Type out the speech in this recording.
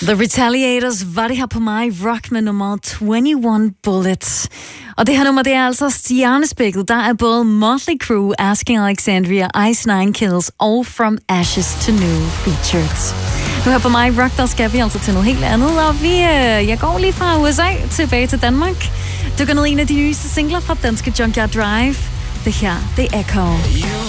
The Retaliators var det her på mig. Rock med nummer 21 Bullets. Og det her nummer, det er altså stjernespækket. Der er både Motley Crue, Asking Alexandria, Ice9 Kills og From Ashes to New featured. Nu her på mig, Rock, der skal vi altså til noget helt andet. Og jeg går lige fra USA tilbage til Danmark. Du kan ned en af de nyeste singler fra danske Junkyard Drive. Det her, det er Echo.